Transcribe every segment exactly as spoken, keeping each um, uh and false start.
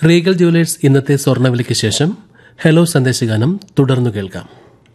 Regal jewellers ഇന്നത്തെ സ്വർണ്ണവിലയ്ക്ക് ശേഷം hello സന്ദേശഗാനം തുടർന്നു കേൾക്കാം.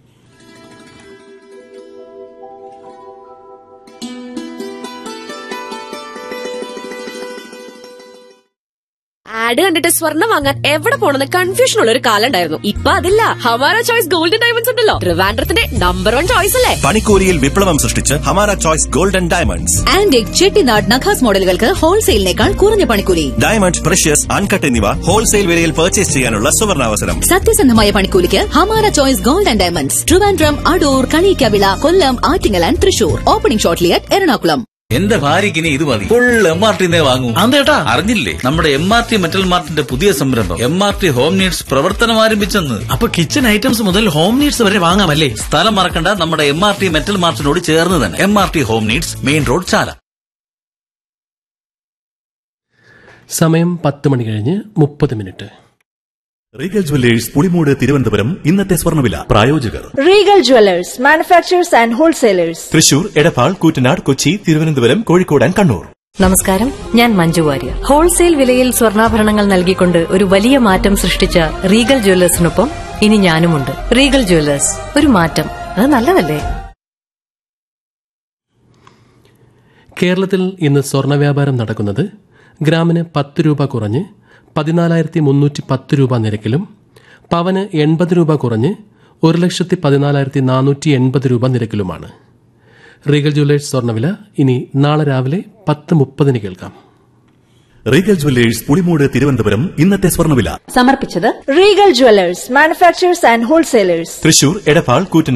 ആഡ് കണ്ടിട്ട് സ്വർണ്ണം വാങ്ങാൻ എവിടെ പോണെന്ന് കൺഫ്യൂഷൻ ഉള്ള ഒരു കാലം ഉണ്ടായിരുന്നു. ഇപ്പൊ അതില്ല. ഹമാര ചോയ്സ് ഗോൾഡൻ ഡയമണ്ട്സ് ഉണ്ടല്ലോ, ട്രിവാൻഡ്രത്തിന്റെ നമ്പർ വൺ ചോയ്സ് അല്ലേ. പണിക്കൂലിയിൽ വിപ്ലവം സൃഷ്ടിച്ച് Hamara choice golden diamonds. Antique Chettinad നഖാസ് മോഡലുകൾക്ക് ഹോൾസെയിലിനേക്കാൾ കുറഞ്ഞ പണിക്കൂലി. ഡയമണ്ട്, പ്രഷ്യസ്, അൺകട്ട് എന്നിവ ഹോൾസെയിൽ വിലയിൽ പർച്ചേസ് ചെയ്യാനുള്ള സുവർണാവസരം. സത്യസന്ധമായ പണിക്കൂലിക്ക് Hamara choice golden diamonds. Trivandrum, Adoor, Kaliyikkavila, Kollam, Attingal and Thrissur. Opening shortly at Ernakulam. എന്റെ ഭാര്യക്ക് ഇനി ഇത് മതി. Full M R ടിന്നേ വാങ്ങൂ. അതേട്ടാ, അറിഞ്ഞില്ലേ നമ്മുടെ എം ആർ ടി മെറ്റൽ മാർട്ടിന്റെ പുതിയ സംരംഭം M R T home needs പ്രവർത്തനം ആരംഭിച്ചെന്ന്. അപ്പൊ കിച്ചൺ ഐറ്റംസ് മുതൽ ഹോം നീഡ്സ് വരെ വാങ്ങാമല്ലേ? സ്ഥലം മറക്കണ്ട, നമ്മുടെ എം ആർ ടി മെറ്റൽ മാർട്ടിനോട് ചേർന്ന് തന്നെ. M R T home needs, main road, ചാല. സമയം പത്ത് മണി കഴിഞ്ഞ് മുപ്പത് minute. Regal jewellers Pulimoodu Thiruvananthapuram ഇന്നത്തെ സ്വർണ്ണവില. പ്രായോജകർ Regal jewellers, manufacturers and wholesalers. Thrissur, Edappal, Koottanad, Kochi, Thiruvananthapuram, Kozhikode and Kannur. നമസ്കാരം, ഞാൻ മഞ്ജു വാര്യർ. ഹോൾസെയിൽ വിലയിൽ സ്വർണ്ണാഭരണങ്ങൾ നൽകിക്കൊണ്ട് ഒരു വലിയ മാറ്റം സൃഷ്ടിച്ച റീഗൽ ജുവല്ലേഴ്സിനൊപ്പം ഇനി ഞാനുമുണ്ട്. റീഗൽ ജുവല്ലേഴ്സ്, ഒരു മാറ്റം, അത് നല്ലതല്ലേ? കേരളത്തിൽ ഇന്ന് സ്വർണ്ണ വ്യാപാരം നടക്കുന്നത് ഗ്രാമിന് പത്ത് രൂപ കുറഞ്ഞ് പതിനാലായിരത്തി മുന്നൂറ്റി പത്ത് രൂപ നിരക്കിലും പവന് എൺപത് രൂപ കുറഞ്ഞ് ഒരു ലക്ഷത്തി പതിനാലായിരത്തി നാനൂറ്റി എൺപത് രൂപ നിരക്കിലുമാണ്. റീഗൽ ജുവല്ലേഴ്സ് സ്വർണ്ണവില ഇനി നാളെ രാവിലെ പത്ത് മുപ്പതിന് കേൾക്കാം. റീഗൽ ജുവല്ലേഴ്സ് പുളിമൂട് തിരുവനന്തപുരം ഇന്നത്തെ സ്വർണ്ണവില സമർപ്പിച്ചത് Regal jewellers, manufacturers and wholesalers. Thrissur, Edappal, Koottanad.